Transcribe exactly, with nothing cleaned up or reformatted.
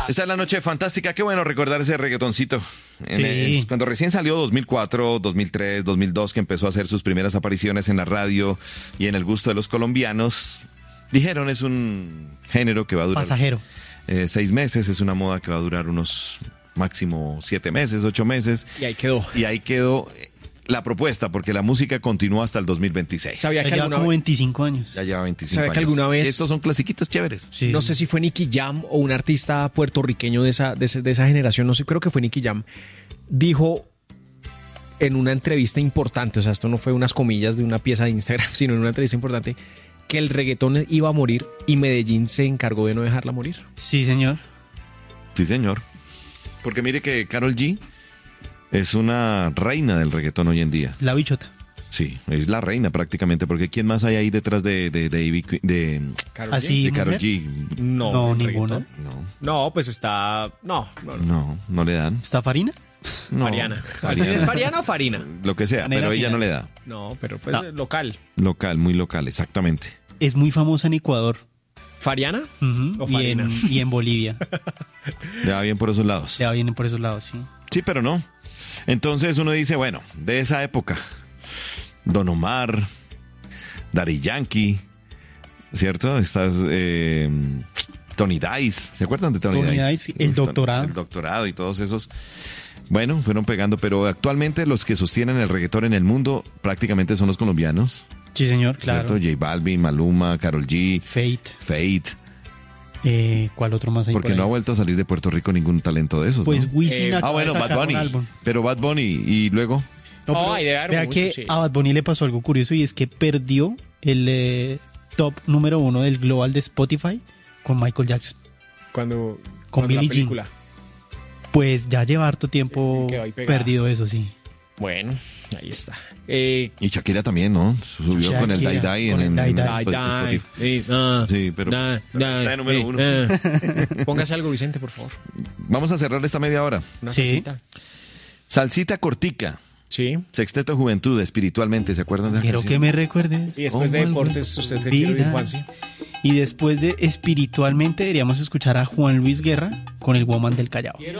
Esta es la noche fantástica. Qué bueno recordar ese reggaetoncito. En Sí. el- cuando recién salió dos mil cuatro, dos mil tres, dos mil dos, que empezó a hacer sus primeras apariciones en la radio y en el gusto de los colombianos, dijeron es un género que va a durar Pasajero. eh, seis meses, es una moda que va a durar unos máximo siete meses, ocho meses. Y ahí quedó. Y ahí quedó eh, la propuesta, porque la música continúa hasta el dos mil veintiséis. Sabía Ya que lleva alguna como vez- veinticinco años. Ya lleva veinticinco ¿Sabe que años. alguna vez- Estos son clasiquitos chéveres. Sí. No sé si fue Nicky Jam o un artista puertorriqueño de esa, de, ese- de esa generación, no sé, creo que fue Nicky Jam, dijo en una entrevista importante, o sea, esto no fue unas comillas de una pieza de Instagram, sino en una entrevista importante, que el reggaetón iba a morir y Medellín se encargó de no dejarla morir. Sí, señor. Sí, señor. Porque mire que Karol G es una reina del reggaetón hoy en día. La bichota. Sí, es la reina prácticamente, porque ¿quién más hay ahí detrás de, de, de, Ivy Queen- de, Karol Así. de ¿Y Karol mujer? G? No, No, ¿el ninguna. reggaetón? No, No, pues está... No, no, no. no, no le dan. ¿Está Farina? No, Fariana. Fariana. ¿Es Fariana o Farina? Lo que sea, Manera pero ella final. no le da. No, pero pues No. local. Local, muy local, exactamente. Es muy famosa en Ecuador. ¿Fariana? Ujú. O y, Farina. en, y en Bolivia. Le va bien por esos lados. Ya vienen por esos lados, sí. Sí, pero no. Entonces uno dice, bueno, de esa época, Don Omar, Daddy Yankee, ¿cierto? Estás eh, Tony Dice, ¿se acuerdan de Tony, Tony Dice? Dice, el doctorado. El doctorado y todos esos. Bueno, fueron pegando, pero actualmente los que sostienen el reggaetón en el mundo prácticamente son los colombianos, Sí, señor, claro. ¿cierto? J Balvin, Maluma, Karol G, Fate. Fate, Eh, ¿Cuál otro más hay porque por no ha ahí? vuelto a salir de Puerto Rico ningún talento de esos, Pues ¿no? Wisin Eh, acaba Ah, bueno, de Bad sacar un Bunny, álbum. pero Bad Bunny y luego... No, Oh, pero ahí debe haber vea mucho, que sí. a Bad Bunny le pasó algo curioso y es que perdió el eh, top número uno del global de Spotify con Michael Jackson. Cuando... Con cuando la Billie Jean. película. Pues ya lleva harto tiempo Quedó ahí pegada. perdido eso, sí. Bueno, ahí está. Eh, Y Shakira también, ¿no? Subió con el Shakira, Dai Dai con en, el en- en Dai die, Spotify. die, eh, ah, Sí, pero- da, pero da, está de número eh, uno. ah. Póngase algo, Vicente, por favor. Vamos a cerrar esta media hora. Una Sí. salsita. Salsita cortica. Sí. Sexteto Juventud, espiritualmente, ¿se acuerdan de la Quiero canción? que me recuerdes. Y después de Oh, deportes, ¿usted qué quiere decir, Vida. Juansi? Y después de espiritualmente deberíamos escuchar a Juan Luis Guerra con el Woman del Callao.